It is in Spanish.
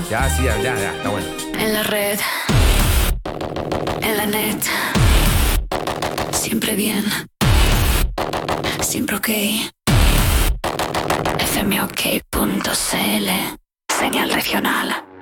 Ya, sí, ya, ya, está bueno. En la red, en la net, siempre bien, siempre ok. fmok.cl, señal regional.